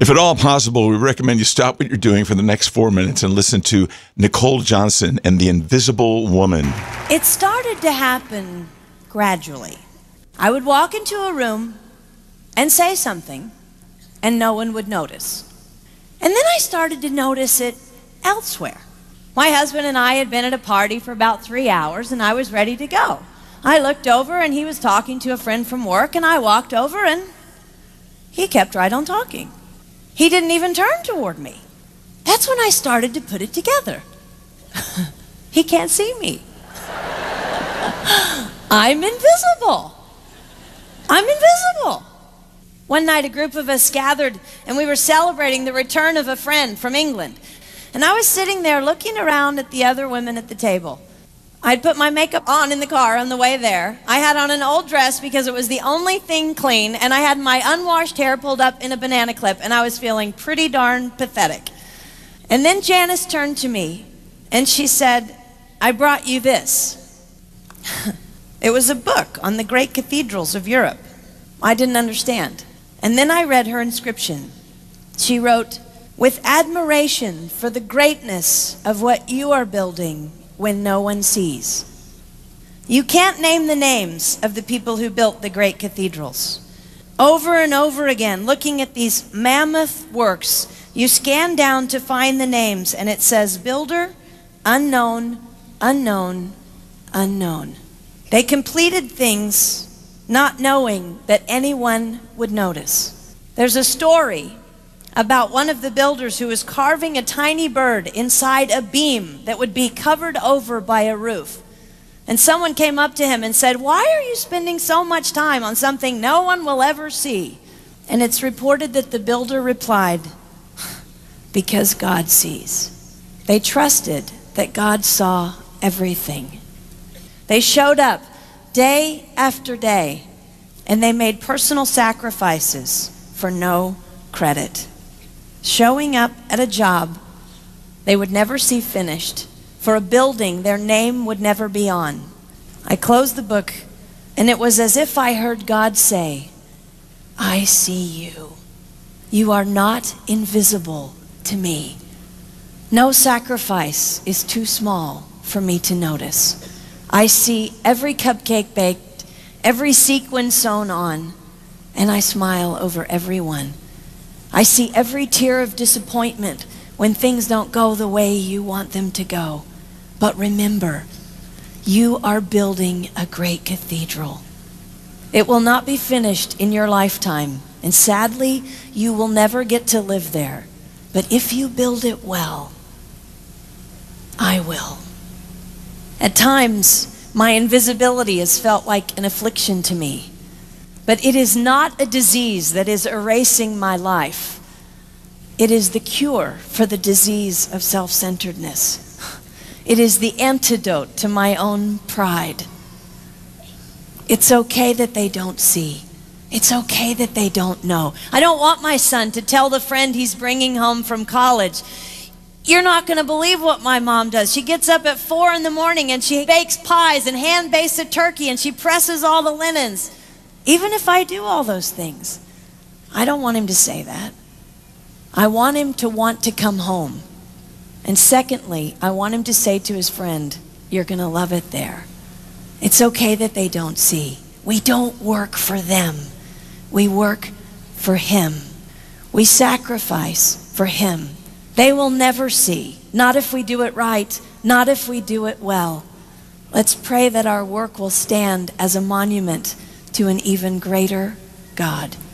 If at all possible, we recommend you stop what you're doing for the next 4 minutes and listen to Nicole Johnson and the Invisible Woman. It started to happen gradually. I would walk into a room and say something, and no one would notice. And then I started to notice it elsewhere. My husband and I had been at a party for about 3 hours, and I was ready to go. I looked over, and he was talking to a friend from work, and I walked over, and he kept right on talking. He didn't even turn toward me. That's when I started to put it together. He can't see me. I'm invisible. I'm invisible. One night, a group of us gathered, and we were celebrating the return of a friend from England. And I was sitting there looking around at the other women at the table. I'd put my makeup on in the car on the way there. I had on an old dress because it was the only thing clean, and I had my unwashed hair pulled up in a banana clip, and I was feeling pretty darn pathetic. And then Janice turned to me, and she said, "I brought you this." It was a book on the great cathedrals of Europe. I didn't understand. And then I read her inscription. She wrote, "With admiration for the greatness of what you are building when no one sees." You can't name the names of the people who built the great cathedrals. Over and over again, looking at these mammoth works, you scan down to find the names, and it says, builder, unknown, unknown, unknown. They completed things not knowing that anyone would notice. There's a story about one of the builders who was carving a tiny bird inside a beam that would be covered over by a roof. And someone came up to him and said, "Why are you spending so much time on something no one will ever see?" And it's reported that the builder replied, "Because God sees." They trusted that God saw everything. They showed up day after day, and they made personal sacrifices for no credit. Showing up at a job they would never see finished, for a building their name would never be on. I closed the book, and it was as if I heard God say, "I see you. You are not invisible to me. No sacrifice is too small for me to notice. I see every cupcake baked, every sequin sewn on, and I smile over every one. I see every tear of disappointment when things don't go the way you want them to go. But remember, you are building a great cathedral. It will not be finished in your lifetime, and sadly, you will never get to live there. But if you build it well, I will." At times, my invisibility has felt like an affliction to me. But it is not a disease that is erasing my life. It is the cure for the disease of self-centeredness. It is the antidote to my own pride. It's okay that they don't see. It's okay that they don't know. I don't want my son to tell the friend he's bringing home from college, "You're not going to believe what my mom does. She gets up at 4 in the morning and she bakes pies and hand bakes a turkey and she presses all the linens." Even if I do all those things, I don't want him to say that. I want him to want to come home. And secondly, I want him to say to his friend, "You're going to love it there." It's okay that they don't see. We don't work for them. We work for Him. We sacrifice for Him. They will never see, not if we do it right, not if we do it well. Let's pray that our work will stand as a monument to an even greater God.